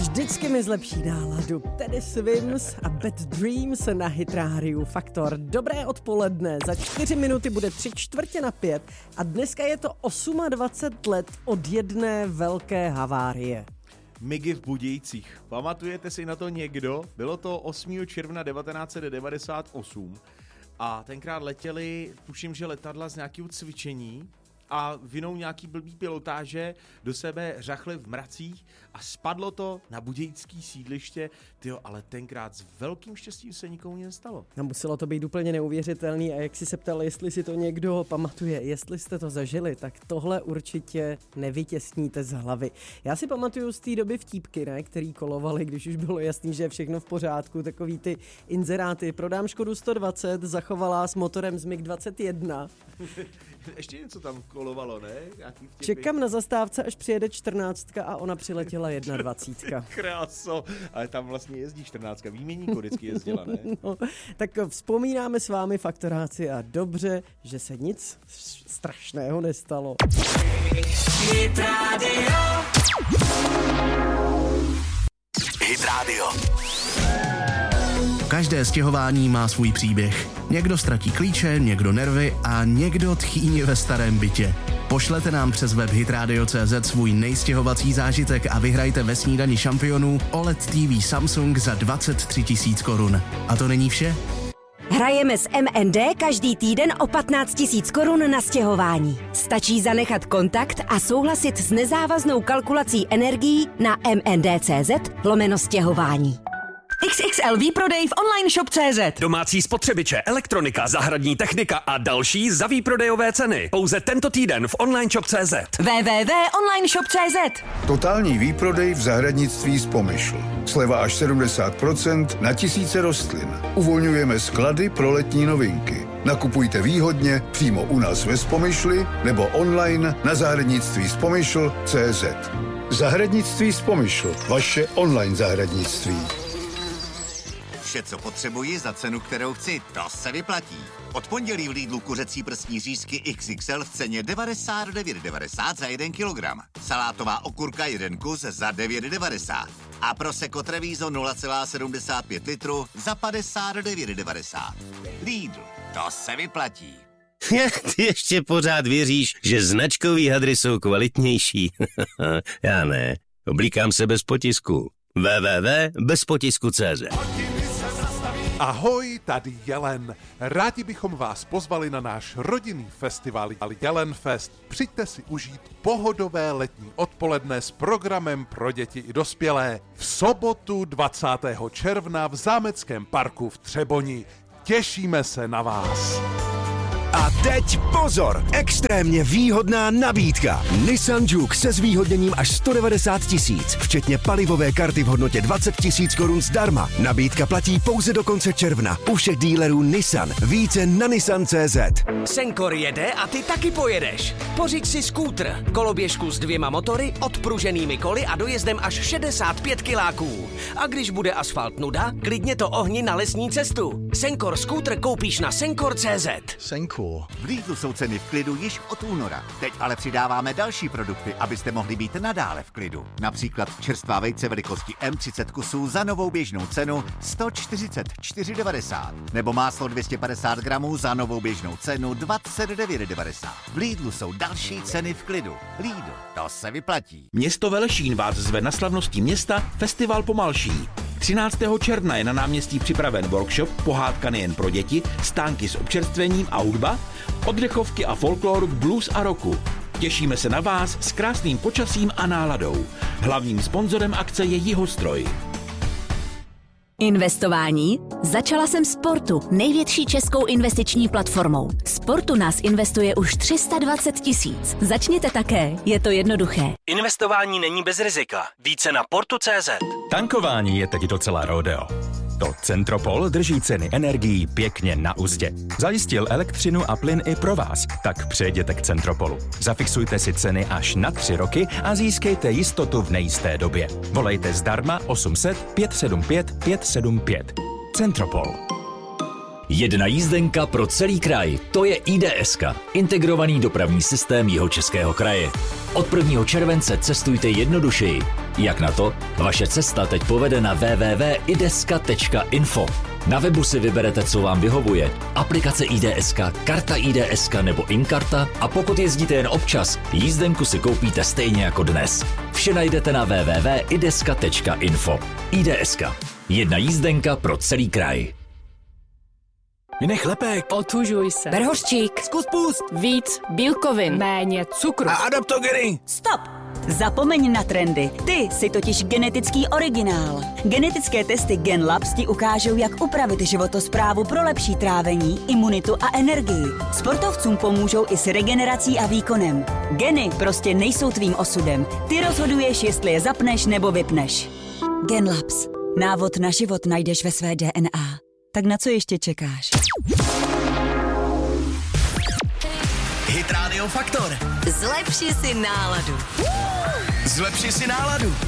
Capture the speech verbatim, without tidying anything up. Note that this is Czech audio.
Vždycky mi zlepší náladu. Tedy Swims a Bad Dreams na Hit Radio Faktor. Dobré odpoledne, za čtyři minuty bude tři čtvrtě na pět a dneska je to dvacet osm let od jedné velké havárie. Migy v Budějcích. Pamatujete si na to někdo? Bylo to osmého června devatenáct set devadesát osm a tenkrát letěli, tuším, že letadla z nějakého cvičení a vinou nějaký blbý pilotáže do sebe řachli v mracích a spadlo to na budějický sídliště. Tyjo, ale tenkrát s velkým štěstím se nikomu nestalo. A muselo to být úplně neuvěřitelný a jak si se ptal, jestli si to někdo pamatuje, jestli jste to zažili, tak tohle určitě nevytěsníte z hlavy. Já si pamatuju z té doby vtípky, ne, který kolovaly, když už bylo jasný, že je všechno v pořádku, takový ty inzeráty. Prodám Škodu sto dvacet, zachovalá s motorem z mig dvacet jedna. Ještě něco tam kolovalo, ne? Čekám na zastávce, až přijede čtrnáctka a ona přiletěla dvacítka jedna. Kráso, ale tam vlastně jezdí čtrnáctka, výměníku vždycky jezdila, ne? No, tak vzpomínáme s vámi faktoráci a dobře, že se nic strašného nestalo. Hit Radio. Hit Radio. Každé stěhování má svůj příběh. Někdo ztratí klíče, někdo nervy a někdo tchýně ve starém bytě. Pošlete nám přes web hitradio tečka cz svůj nejstěhovací zážitek a vyhrajte ve snídani šampionů O L E D T V Samsung za dvacet tři tisíc korun. A to není vše? Hrajeme s M N D každý týden o patnáct tisíc korun na stěhování. Stačí zanechat kontakt a souhlasit s nezávaznou kalkulací energií na mnd.cz lomeno stěhování. X X L výprodej v online shop tečka cz. Domácí spotřebiče, elektronika, zahradní technika a další za výprodejové ceny. Pouze tento týden v online shop tečka cz. w w w tečka online shop tečka cz. Totální výprodej v zahradnictví z Pomyšl. Sleva až sedmdesát procent na tisíce rostlin. Uvolňujeme sklady pro letní novinky. Nakupujte výhodně přímo u nás ve Spomyšli nebo online na zahradnictví z Pomyšl tečka cz. Zahradnictví z Pomyšl. Vaše online zahradnictví. Vše, co potřebuji za cenu, kterou chci, to se vyplatí. Od pondělí v Lidlu kuřecí prsní řízky X X L v ceně devadesát devět devadesát za jeden kilogram. Salátová okurka jeden kus za devět devadesát. A Prosecco Treviso nula celá sedmdesát pět litru za padesát devět devadesát. Lidl, to se vyplatí. Jak ty ještě pořád věříš, že značkový hadry jsou kvalitnější? Já ne. Oblíkám se bez potisku. w w w tečka bez potisku tečka cz. Ahoj, tady Jelen. Rádi bychom vás pozvali na náš rodinný festival Jelen Fest. Přijďte si užít pohodové letní odpoledne s programem pro děti i dospělé. V sobotu dvacátého června v Zámeckém parku v Třeboni. Těšíme se na vás. A teď pozor! Extrémně výhodná nabídka. Nissan Juke se zvýhodněním až sto devadesát tisíc, včetně palivové karty v hodnotě dvacet tisíc korun zdarma. Nabídka platí pouze do konce června. U všech dílerů Nissan. Více na nissan tečka cz. Senkor jede a ty taky pojedeš. Pořiď si skútr, koloběžku s dvěma motory, odpruženými koly a dojezdem až šedesát pět kiláků. A když bude asfalt nuda, klidně to ohni na lesní cestu. Senkor skútr koupíš na senkor tečka cz. Senkor. V Lidlu jsou ceny v klidu již od února. Teď ale přidáváme další produkty, abyste mohli být nadále v klidu. Například čerstvá vejce velikosti M třicet kusů za novou běžnou cenu sto čtyřicet čtyři devadesát. Nebo máslo dvě stě padesát gramů za novou běžnou cenu dvacet devět devadesát. V Lidlu jsou další ceny v klidu. Lidl, to se vyplatí. Město Velešín vás zve na slavnosti města Festival Pomalší. třináctého června je na náměstí připraven workshop Pohádka nejen pro děti, stánky s občerstvením a hudba, oddechovky a folkloru k blues a rocku. Těšíme se na vás s krásným počasím a náladou. Hlavním sponzorem akce je Jihostroj. Investování? Začala jsem Sportu, největší českou investiční platformou. Sportu nás investuje už tři sta dvacet tisíc. Začněte také, je to jednoduché. Investování není bez rizika. Více na portu tečka cz. Tankování je teď docela rodeo. To Centropol drží ceny energií pěkně na uzdě. Zajistil elektřinu a plyn i pro vás, tak přejděte k Centropolu. Zafixujte si ceny až na tři roky a získejte jistotu v nejisté době. Volejte zdarma osm set pět sedm pět pět sedm pět. Centropol. Jedna jízdenka pro celý kraj, to je I D S ka, integrovaný dopravní systém Jihočeského kraje. Od prvního července cestujte jednodušeji. Jak na to? Vaše cesta teď povede na w w w tečka ideska tečka info. Na webu si vyberete, co vám vyhovuje. Aplikace I D S ka, karta I D S ka nebo InKarta a pokud jezdíte jen občas, jízdenku si koupíte stejně jako dnes. Vše najdete na w w w tečka ideska tečka info. I D S ka. Jedna jízdenka pro celý kraj. Minech lepek. Otužuj se. Ber hořčík. Zkus pust. Víc bílkovin. Méně cukru. A adaptogeny. Stop! Zapomeň na trendy. Ty jsi totiž genetický originál. Genetické testy GenLabs ti ukážou, jak upravit životosprávu pro lepší trávení, imunitu a energii. Sportovcům pomůžou i s regenerací a výkonem. Geny prostě nejsou tvým osudem. Ty rozhoduješ, jestli je zapneš nebo vypneš. GenLabs. Návod na život najdeš ve své D N A. Tak na co ještě čekáš? Hit Radio Faktor. Zlepši si náladu. Zlepši si náladu.